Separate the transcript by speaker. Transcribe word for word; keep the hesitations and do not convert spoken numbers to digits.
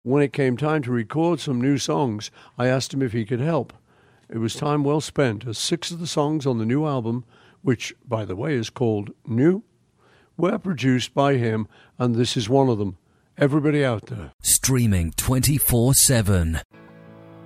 Speaker 1: when it came time to record some new songs, I asked him if he could help. It was time well spent, as six of the songs on the new album, which, by the way, is called New, were produced by him, and this is one of them. Everybody out there.
Speaker 2: Streaming twenty-four seven.